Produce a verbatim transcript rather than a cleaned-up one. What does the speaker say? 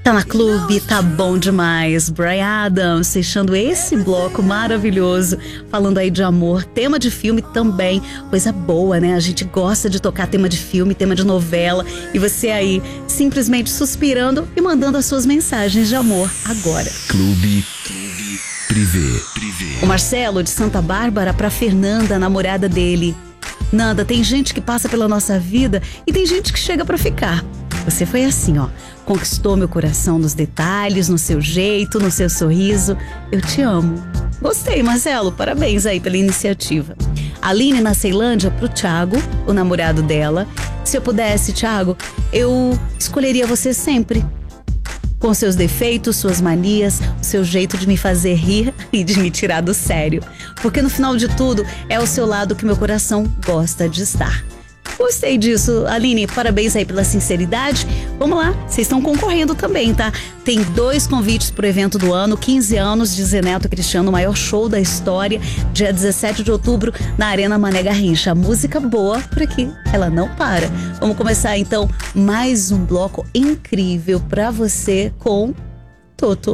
Tá na Clube, tá bom demais. Bryan Adams, fechando esse bloco maravilhoso, falando aí de amor, tema de filme também, coisa boa, né? A gente gosta de tocar tema de filme, tema de novela, e você aí simplesmente suspirando e mandando as suas mensagens de amor agora. Clube, Clube Privé. O Marcelo de Santa Bárbara pra Fernanda, a namorada dele. Nanda, tem gente que passa pela nossa vida e tem gente que chega pra ficar. Você foi assim, ó. Conquistou meu coração nos detalhes, no seu jeito, no seu sorriso. Eu te amo. Gostei, Marcelo. Parabéns aí pela iniciativa. Aline na Ceilândia pro Thiago, o namorado dela. Se eu pudesse, Thiago, eu escolheria você sempre. Com seus defeitos, suas manias, o seu jeito de me fazer rir e de me tirar do sério. Porque no final de tudo, é ao seu lado que meu coração gosta de estar. Gostei disso, Aline, parabéns aí pela sinceridade. Vamos lá, vocês estão concorrendo também, tá? Tem dois convites pro evento do ano, quinze anos de Zé Neto Cristiano, o maior show da história, dia dezessete de outubro, na Arena Mané Garrincha. Música boa por aqui, ela não para. Vamos começar então mais um bloco incrível pra você com Toto.